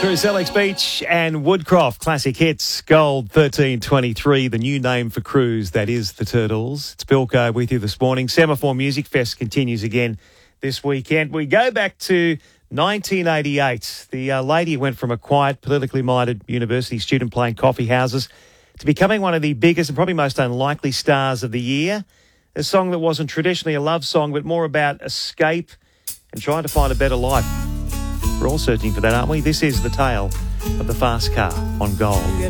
Cruise, Alex Beach and Woodcroft. Classic hits, Gold 1323, the new name for Cruise, that is the Turtles. It's Bilko with you this morning. Semaphore Music Fest continues again this weekend. We go back to 1988. The lady went from a quiet, politically minded university student playing coffee houses to becoming one of the biggest and probably most unlikely stars of the year. A song that wasn't traditionally a love song, but more about escape and trying to find a better life. We're all searching for that, aren't we? This is the tale of the fast car on Gold.